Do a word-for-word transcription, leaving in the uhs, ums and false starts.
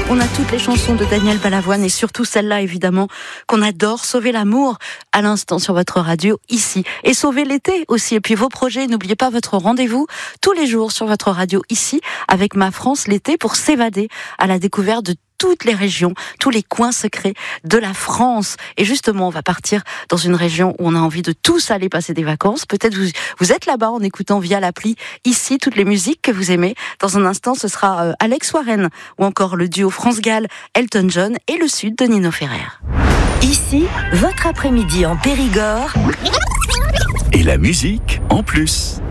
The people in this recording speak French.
On a toutes les chansons de Daniel Balavoine et surtout celle-là évidemment qu'on adore, Sauver l'amour à l'instant sur votre radio ici. Et Sauver l'été aussi. Et puis vos projets, n'oubliez pas votre rendez-vous tous les jours sur votre radio ici avec Ma France l'été pour s'évader à la découverte de toutes les régions, tous les coins secrets de la France. Et justement, on va partir dans une région où on a envie de tous aller passer des vacances. Peut-être vous, vous êtes là-bas en écoutant via l'appli ici toutes les musiques que vous aimez. Dans un instant, ce sera euh, Alex Warren ou encore le duo France Gall, Elton John et le Sud de Nino Ferrer. Ici, votre après-midi en Périgord. Et la musique en plus.